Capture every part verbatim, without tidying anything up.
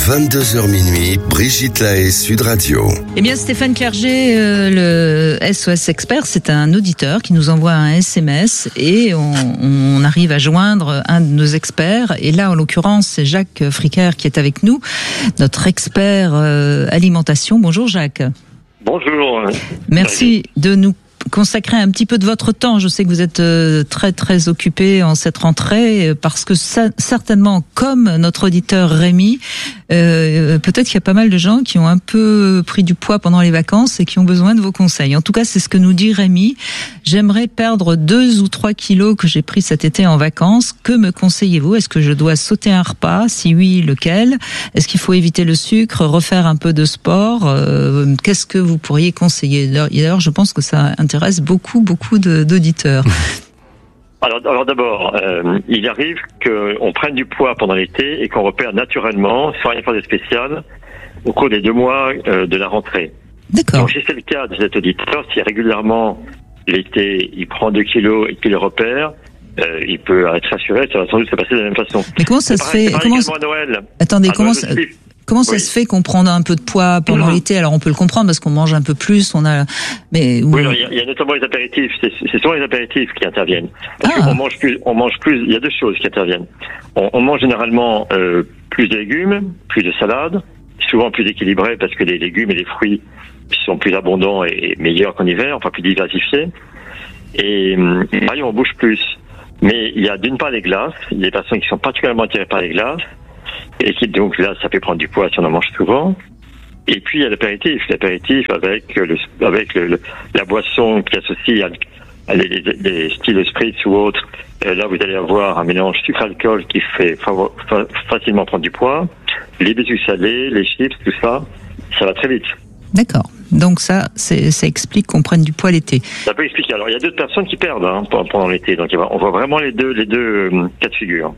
vingt-deux heures minuit, Brigitte Lahaie, Sud Radio. Eh bien, Stéphane Clerget, euh, le S O S Expert, c'est un auditeur qui nous envoie un S M S et on, on arrive à joindre un de nos experts. Et là, en l'occurrence, c'est Jacques Fricker qui est avec nous, notre expert euh, alimentation. Bonjour Jacques. Bonjour. Merci de nous consacrer un petit peu de votre temps. Je sais que vous êtes euh, très très occupé en cette rentrée parce que ça, certainement, comme notre auditeur Rémi, euh, peut-être qu'il y a pas mal de gens qui ont un peu pris du poids pendant les vacances et qui ont besoin de vos conseils. En tout cas, c'est ce que nous dit Rémi. J'aimerais perdre deux ou trois kilos que j'ai pris cet été en vacances. Que me conseillez-vous? Est-ce que je dois sauter un repas? Si oui, lequel? Est-ce qu'il faut éviter le sucre, refaire un peu de sport? euh, Qu'est-ce que vous pourriez conseiller? D'ailleurs, je pense que ça intéresse beaucoup, beaucoup de, d'auditeurs. Alors, alors d'abord, euh, il arrive qu'on prenne du poids pendant l'été et qu'on repère naturellement, sans rien faire de spécial, au cours des deux mois euh, de la rentrée. D'accord. Donc si c'est le cas de cet auditeur, si régulièrement l'été il prend deux kilos et qu'il le repère, euh, il peut être rassuré, ça va sans doute se passer de la même façon. Mais comment ça c'est se pareil, fait c'est comment à Noël. Attendez, à comment Noël, ça... je suis... Comment ça oui. se fait qu'on prend un peu de poids pendant mmh. l'été? Alors on peut le comprendre parce qu'on mange un peu plus, on a. Mais oui, il y, y a notamment les apéritifs. C'est, c'est souvent les apéritifs qui interviennent. Parce ah. qu'on mange plus, on mange plus. Il y a deux choses qui interviennent. On, on mange généralement euh, plus de légumes, plus de salades, souvent plus équilibré parce que les légumes et les fruits sont plus abondants et meilleurs qu'en hiver, enfin plus diversifiés. Et pareil, on bouge plus. Mais il y a d'une part les glaces. Il y a des personnes qui sont particulièrement attirées par les glaces. Et qui, donc là, ça fait prendre du poids si on en mange souvent. Et puis il y a l'apéritif, l'apéritif avec le, avec le, le, la boisson qui associe à, à les, les, les styles spritz ou autres. Euh, là, vous allez avoir un mélange sucre-alcool qui fait fa- fa- facilement prendre du poids. Les biscuits salés, les chips, tout ça, ça va très vite. D'accord. Donc ça, c'est, ça explique qu'on prenne du poids l'été. Ça peut expliquer. Alors il y a d'autres personnes qui perdent hein, pendant l'été. Donc on voit vraiment les deux, les deux euh, cas de figure.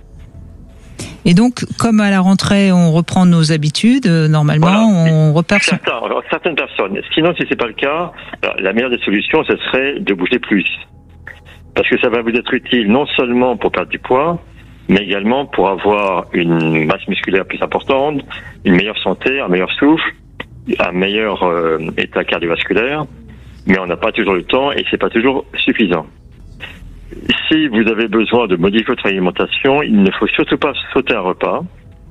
Et donc, comme à la rentrée, on reprend nos habitudes, euh, normalement, voilà. on repère... Certains, alors, certaines personnes. Sinon, si c'est pas le cas, la meilleure des solutions, ce serait de bouger plus. Parce que ça va vous être utile non seulement pour perdre du poids, mais également pour avoir une masse musculaire plus importante, une meilleure santé, un meilleur souffle, un meilleur euh, état cardiovasculaire. Mais on n'a pas toujours le temps et c'est pas toujours suffisant. Si vous avez besoin de modifier votre alimentation, il ne faut surtout pas sauter un repas.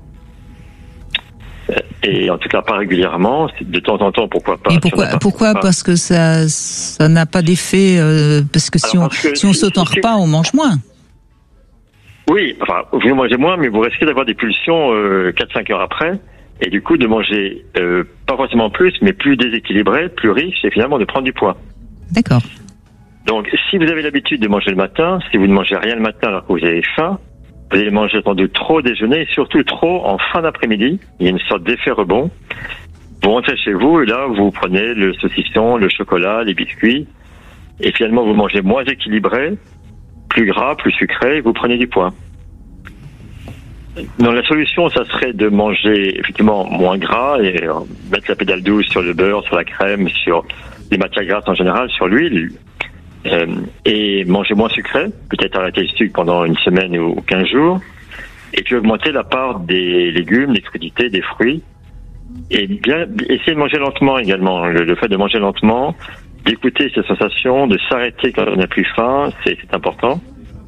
Et en tout cas pas régulièrement, de temps en temps, pourquoi pas. Et pourquoi, si pourquoi Parce que ça, ça n'a pas d'effet, euh, parce que si Alors, on, parce que si on saute un repas, on mange moins. Oui, enfin, vous mangez moins, mais vous risquez d'avoir des pulsions euh, quatre à cinq heures après, et du coup de manger euh, pas forcément plus, mais plus déséquilibré, plus riche, et finalement de prendre du poids. D'accord. Donc, si vous avez l'habitude de manger le matin, si vous ne mangez rien le matin alors que vous avez faim, vous allez manger sans doute trop au déjeuner et surtout trop en fin d'après-midi. Il y a une sorte d'effet rebond. Vous rentrez chez vous et là, vous prenez le saucisson, le chocolat, les biscuits et finalement, vous mangez moins équilibré, plus gras, plus sucré et vous prenez du poids. Donc, la solution, ça serait de manger effectivement moins gras et euh, mettre la pédale douce sur le beurre, sur la crème, sur les matières grasses en général, sur l'huile. Euh, et manger moins sucré, peut-être arrêter le sucre pendant une semaine ou quinze jours, et puis augmenter la part des légumes, des crudités, des fruits, et bien essayer de manger lentement également. Le, le fait de manger lentement, d'écouter ses sensations, de s'arrêter quand on n'a plus faim, c'est, c'est important.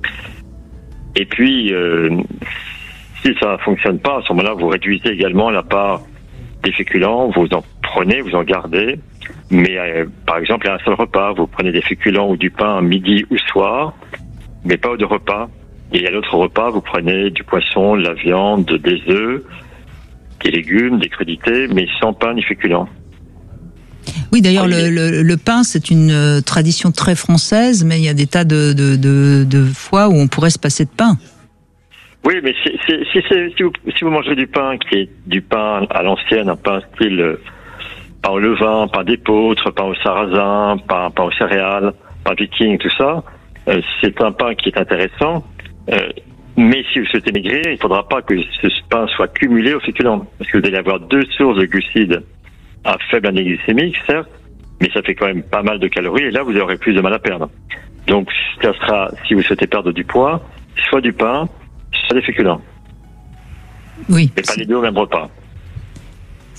Et puis, euh, si ça ne fonctionne pas, à ce moment-là, vous réduisez également la part des féculents, vous en prenez, vous en gardez. Mais euh, par exemple, à un seul repas, vous prenez des féculents ou du pain midi ou soir, mais pas de repas. Et à l'autre repas, vous prenez du poisson, de la viande, des œufs, des légumes, des crudités, mais sans pain ni féculents. Oui, d'ailleurs, le, le, le pain, c'est une tradition très française, mais il y a des tas de, de, de, de fois où on pourrait se passer de pain. Oui, mais c'est, c'est, si, c'est, si, vous, si vous mangez du pain qui est du pain à l'ancienne, un pain style... Euh, pain au levain, pain d'épeautre, pain au sarrasin, pain, pain aux céréales, pain viking, tout ça, euh, c'est un pain qui est intéressant. Euh, mais si vous souhaitez maigrir, il ne faudra pas que ce pain soit cumulé au féculent. Parce que vous allez avoir deux sources de glucides à faible indice glycémique, certes, mais ça fait quand même pas mal de calories et là, vous aurez plus de mal à perdre. Donc, ça sera, si vous souhaitez perdre du poids, soit du pain, soit des féculents. Oui. Mais pas les deux au même repas.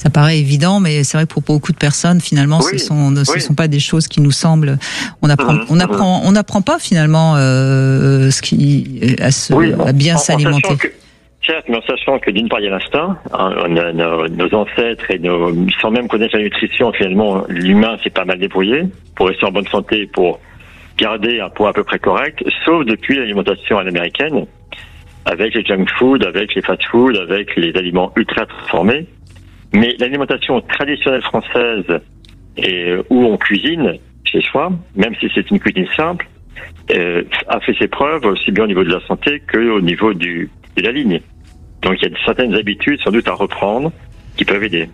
Ça paraît évident, mais c'est vrai que pour beaucoup de personnes, finalement, oui, ce sont ce oui. sont pas des choses qui nous semblent. On apprend, mmh, on apprend, mmh. on n'apprend pas finalement euh, ce qui à, se, oui, à bien en, s'alimenter. En que, certes, mais en sachant que d'une part il y a l'instinct, hein, on a, nos, nos ancêtres et nos, sans même connaître la nutrition, finalement, l'humain s'est pas mal débrouillé pour rester en bonne santé, pour garder un poids à peu près correct, sauf depuis l'alimentation à l'américaine, avec les junk food, avec les fast food, avec les aliments ultra transformés. Mais l'alimentation traditionnelle française, et où on cuisine chez soi, même si c'est une cuisine simple, euh, a fait ses preuves aussi bien au niveau de la santé qu'au niveau du, de la ligne. Donc il y a certaines habitudes sans doute à reprendre qui peuvent aider.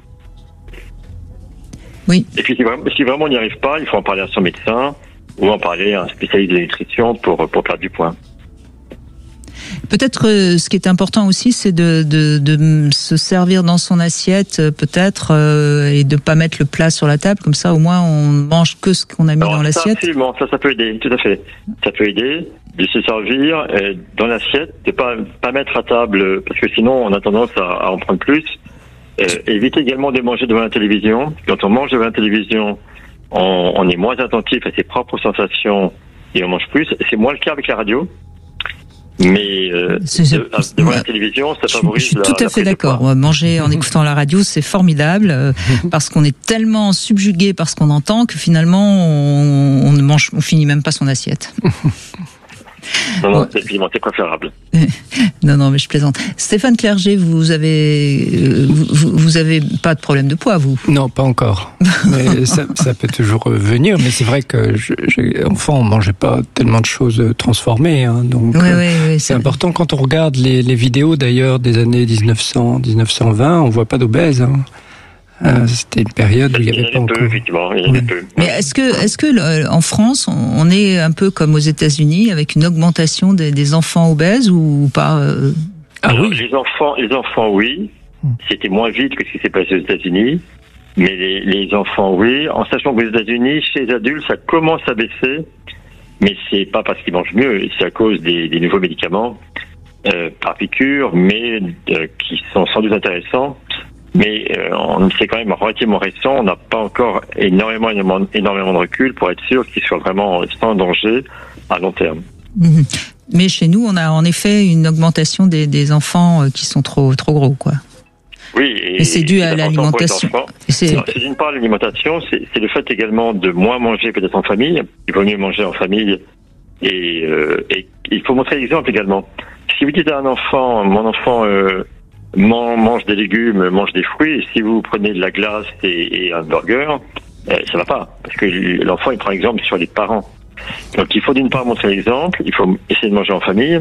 Oui. Et puis si vraiment, si vraiment on n'y arrive pas, il faut en parler à son médecin ou en parler à un spécialiste de nutrition pour, pour perdre du poids. Peut-être euh, ce qui est important aussi, c'est de, de, de se servir dans son assiette, peut-être, euh, et de pas mettre le plat sur la table. Comme ça, au moins, on mange que ce qu'on a mis Alors, dans ça, l'assiette. Absolument, ça, ça peut aider, tout à fait. Ça peut aider de se servir euh, dans l'assiette, de pas pas mettre à table, parce que sinon, on a tendance à, à en prendre plus. Euh, éviter également de manger devant la télévision. Quand on mange devant la télévision, on, on est moins attentif à ses propres sensations et on mange plus. C'est moins le cas avec la radio. Mais euh, c'est, de, devant la télévision, ça favorise. Je suis la, tout à la fait d'accord. Manger en écoutant la radio, c'est formidable euh, parce qu'on est tellement subjugué par ce qu'on entend que finalement, on, on ne mange, on finit même pas son assiette. Non, non, c'est c'est préférable. Non, non, mais je plaisante. Stéphane Clerget, vous avez, euh, vous, vous avez pas de problème de poids, vous? Non, pas encore. Mais ça, ça peut toujours venir. Mais c'est vrai que, je, je, enfant, on mangeait pas tellement de choses transformées, hein, donc oui, euh, oui, oui, c'est, c'est important. Quand on regarde les, les vidéos d'ailleurs des années dix-neuf cents, dix-neuf cent vingt, on voit pas d'obèses. Hein. Euh, c'était une période où il n'y avait pas peu, encore. Effectivement, il y avait oui. peu. Mais est-ce que, est-ce que en France, on est un peu comme aux États-Unis avec une augmentation des, des enfants obèses ou pas? euh... Ah Alors, oui. Les enfants, les enfants, oui. C'était moins vite que ce qui s'est passé aux États-Unis, mais les, les enfants, oui. En sachant qu'aux États-Unis, chez les adultes, ça commence à baisser, mais c'est pas parce qu'ils mangent mieux, c'est à cause des, des nouveaux médicaments euh, par piqûre, mais euh, qui sont sans doute intéressants. Mais euh, on, c'est quand même relativement récent, on n'a pas encore énormément, énormément, énormément de recul pour être sûr qu'ils soient vraiment sans danger à long terme. Mmh. Mais chez nous, on a en effet une augmentation des, des enfants qui sont trop, trop gros, quoi. Oui, et, et c'est dû à l'alimentation. C'est... Alors, c'est d'une part l'alimentation, c'est, c'est le fait également de moins manger peut-être en famille. Il vaut mieux manger en famille et, euh, et il faut montrer l'exemple également. Si vous dites à un enfant, mon enfant... Euh, mange des légumes, mange des fruits, et si vous prenez de la glace et, et un burger, euh, ça va pas, parce que l'enfant il prend exemple sur les parents. Donc il faut d'une part montrer l'exemple, il faut essayer de manger en famille,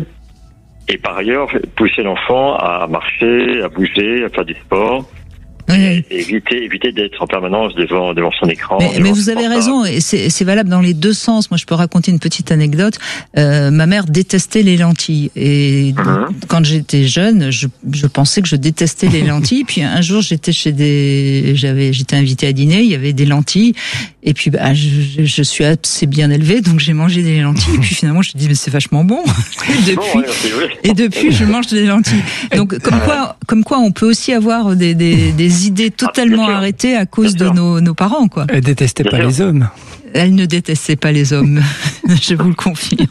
et par ailleurs pousser l'enfant à marcher, à bouger, à faire du sport. Oui. Et éviter, éviter d'être en permanence devant, devant son écran. Mais, mais vous avez raison, et c'est, c'est valable dans les deux sens. Moi, je peux raconter une petite anecdote. Euh, ma mère détestait les lentilles. Et mm-hmm. quand j'étais jeune, je, je pensais que je détestais les lentilles. Puis un jour, j'étais chez des, j'avais, j'étais invitée à dîner, il y avait des lentilles. Et puis, bah, je, je suis assez bien élevée, donc j'ai mangé des lentilles. Et puis finalement, je me dis, mais c'est vachement bon. Et depuis, et depuis, je mange des lentilles. Donc, comme quoi, comme quoi, on peut aussi avoir des, des, des idées totalement ah, arrêtées à cause de nos, nos parents, quoi. Elle détestait pas les hommes. Elle ne détestait pas les hommes, je vous le confirme.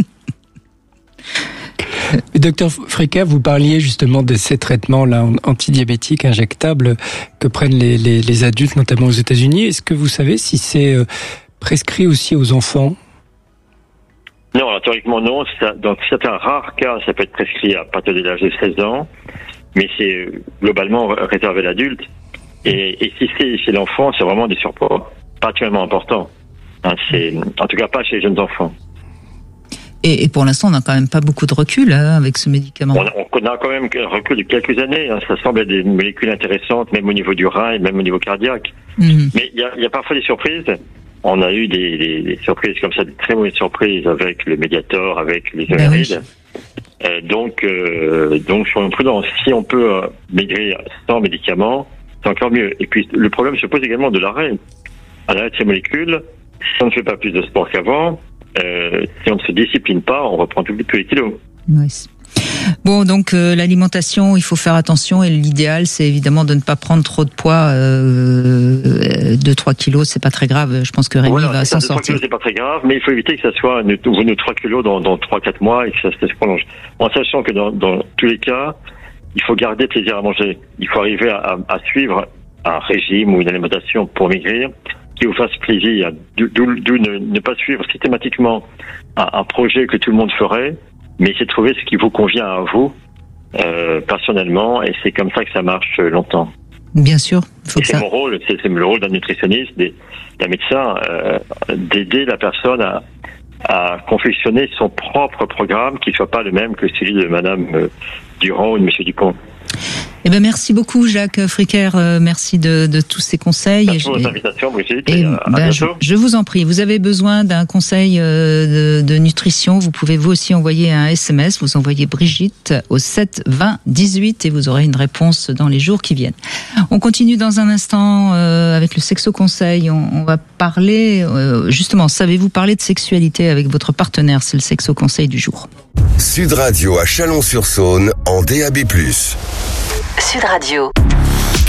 Docteur Fricka, vous parliez justement de ces traitements-là antidiabétiques injectables que prennent les, les, les adultes, notamment aux États-Unis. Est-ce que vous savez si c'est prescrit aussi aux enfants? Non, alors, théoriquement non. Ça, dans certains rares cas, ça peut être prescrit à partir de l'âge de seize ans, mais c'est globalement réservé à l'adulte. Et, et si c'est chez l'enfant, c'est vraiment des surpoids particulièrement importants. Hein, c'est, en tout cas, pas chez les jeunes enfants. Et, et pour l'instant, on n'a quand même pas beaucoup de recul hein, avec ce médicament. On a, on a quand même un recul de quelques années. Hein. Ça semble être des molécules intéressantes, même au niveau du rein et même au niveau cardiaque. Mmh. Mais il y a, y a parfois des surprises. On a eu des, des, des surprises comme ça, des très mauvaises surprises avec le Mediator, avec les Éphémérides. Ben oui. euh, donc, euh, donc, soyons prudents. Si on peut euh, maigrir sans médicaments, c'est encore mieux. Et puis, le problème se pose également de l'arrêt. À l'arrêt de ces molécules, si on ne fait pas plus de sport qu'avant, Euh, si on ne se discipline pas, on reprend tout de suite tous les kilos. Oui. Bon, donc euh, l'alimentation, il faut faire attention et l'idéal, c'est évidemment de ne pas prendre trop de poids. Euh, deux trois kilos, c'est pas très grave. Je pense que Rémi voilà, va s'en sortir. deux trois kilos, c'est pas très grave, mais il faut éviter que ça soit nos, nos trois kilos dans, dans trois quatre mois et que ça, ça se prolonge. En sachant que dans, dans tous les cas, il faut garder plaisir à manger. Il faut arriver à, à, à suivre un régime ou une alimentation pour maigrir qui vous fasse plaisir. D'où, d'où ne, ne pas suivre systématiquement un, un projet que tout le monde ferait, mais c'est de trouver ce qui vous convient à vous euh, personnellement, et c'est comme ça que ça marche longtemps. Bien sûr, faut et que c'est ça... mon rôle, c'est, c'est le rôle d'un nutritionniste, des, d'un médecin, euh, d'aider la personne à, à confectionner son propre programme qui soit pas le même que celui de Madame euh, Durand ou de Monsieur Dupont. Eh ben merci beaucoup Jacques Fricker, euh, merci de, de tous ces conseils. Merci pour et, votre invitation, Brigitte, et, et à, ben, à je, bientôt. je vous en prie, vous avez besoin d'un conseil euh, de, de nutrition, vous pouvez vous aussi envoyer un S M S, vous envoyez Brigitte au sept vingt dix-huit et vous aurez une réponse dans les jours qui viennent. On continue dans un instant euh, avec le Sexo Conseil, on, on va parler, euh, justement, savez-vous parler de sexualité avec votre partenaire, c'est le Sexo Conseil du jour. Sud Radio à Chalon-sur-Saône en D A B plus. Sud Radio.